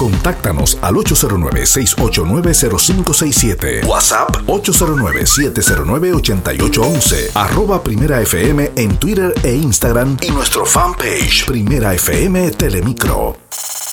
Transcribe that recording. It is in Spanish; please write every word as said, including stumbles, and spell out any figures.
Contáctanos al ocho cero nueve, seis ocho nueve, cero cinco seis siete. WhatsApp ocho cero nueve, siete cero nueve, ocho ocho uno uno. Arroba Primera F M en Twitter e Instagram y nuestro fanpage Primera F M Telemicro.